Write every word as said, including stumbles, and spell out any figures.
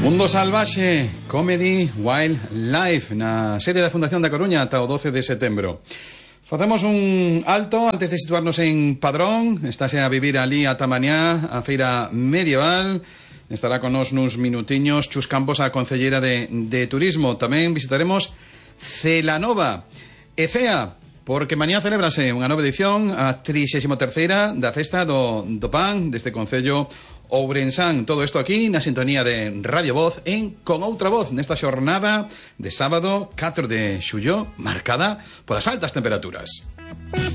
Mundo Salvaxe, Comedy Wildlife, na sede da Fundación da Coruña ata o doce de setembro. Facemos un alto antes de situarnos en Padrón. Estáse a vivir ali ata mañá a feira medieval. Estará con nos nuns minutiños Chus Campos, a concelleira de, de Turismo. Tamén visitaremos Celanova e Cea, porque mañá celébrase unha nova edición, a trixésima terceira da Festa do, do Pan deste Concello Ourensán. Todo isto aquí na sintonía de Radio Voz en Con Outra Voz, nesta xornada de sábado catro de xullo, marcada polas altas temperaturas.